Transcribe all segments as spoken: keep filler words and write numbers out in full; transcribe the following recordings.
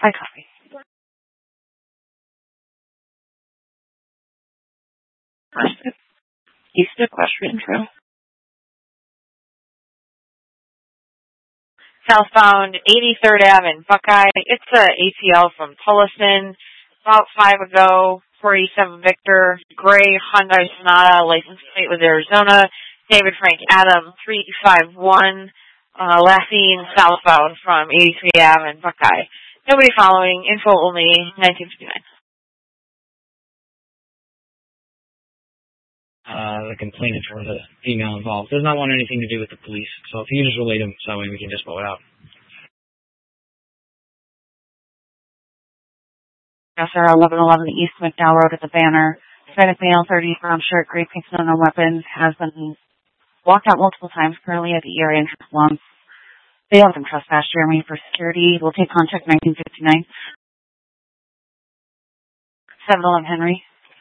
I copy. East Equestrian Trail. Southbound eighty-third Avenue, Buckeye. It's a A T L from Tullison. About five ago, four eighty-seven Victor, gray Hyundai Sonata, license plate with Arizona. David Frank Adam, three five one, uh, last seen southbound from eighty-three Avenue, Buckeye. Nobody following, info only, nineteen fifty-nine. Uh, the complainant or the female involved does not want anything to do with the police, so if you just relate them, so we can just blow it out. Yes, sir, eleven eleven East McDowell Road at the Banner. Hispanic male, thirty, brown shirt, gray pants, no weapons, has been walked out multiple times, currently at the area entrance once. Failed and trespass Jeremy for security. We'll take contact nineteen fifty-nine. seven eleven Henry.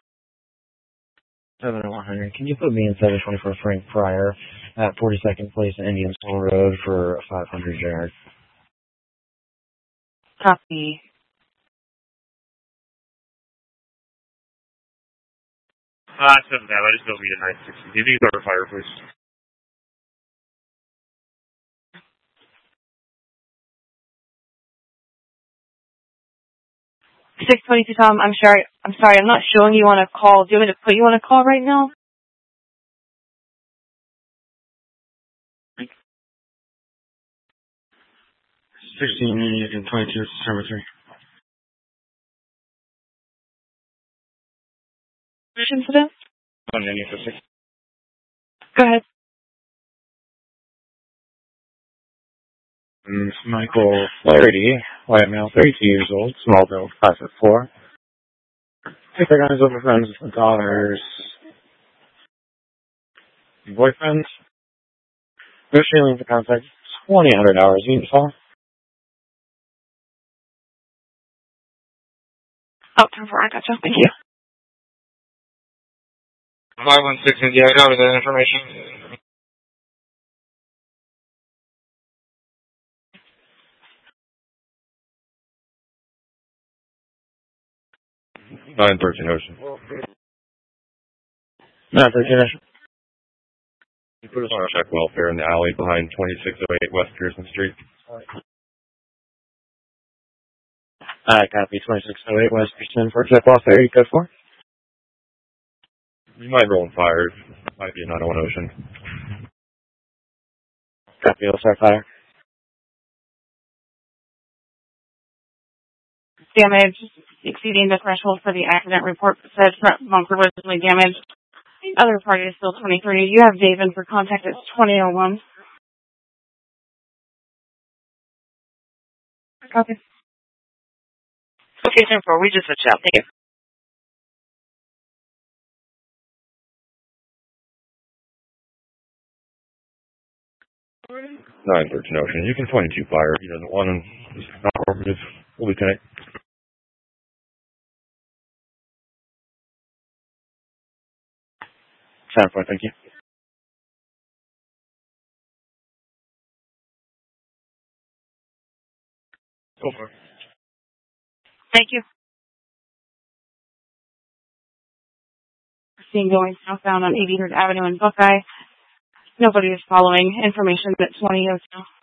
seven eleven Henry. Can you put me in seven twenty-four Frank Pryor at forty-second Place and Indian School Road for five hundred yards? Copy. Uh, seven that. I just don't read a nine sixty. Did you go to fire, please? six twenty-two Tom, I'm sorry. I'm sorry. I'm not showing you on a call. Do you want me to put you on a call right now? sixteen and twenty-two, December three. Incident? One ninety for six. Go ahead. Mm, Michael Flaherty, white male, thirty-two years old, small build, five foot four. Take the guys over friends with daughters. Boyfriends. No shailing for contact. twenty hundred hours unit fall. Oh, time for I gotcha. Thank you. five one six India, I got that information. nine thirteen Ocean. nine thirteen Ocean. You put us on check welfare in the alley behind twenty-six oh eight West Pearson Street. I copy twenty-six oh eight West Pearson for check welfare, code four. You might roll and fire. Might be a nine oh one Ocean. Copy, I'll start fire. Damage exceeding the threshold for the accident report said front bumper was really damaged. Other party is still twenty-three. You have David for contact at twenty oh one. Copy. Okay, ten four. We just switched out. Thank you. nine thirteen Ocean. You can twenty-two fire. He doesn't want him. He's not cooperative. We'll lieutenant. ten four, thank you. Go for it. Thank you. Seeing going southbound on eighty-third Avenue in Buckeye. Nobody is following. Information at twenty oh two.